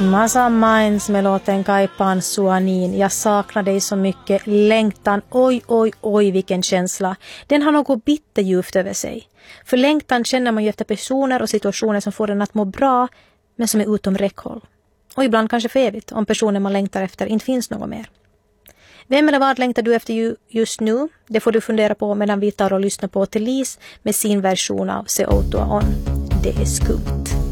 Massa Minds med låten Kaipan Suanin. Jag saknar dig så mycket. Längtan, oj vilken känsla. Den har något bitterljuvt över sig. För längtan känner man ju efter personer och situationer som får den att må bra, men som är utom räckhåll. Och ibland kanske för evigt, om personen man längtar efter inte finns något mer. Vem eller vad längtar du efter just nu? Det får du fundera på medan vi tar och lyssnar på Telis med sin version av Se Outoa On. Det är skumt.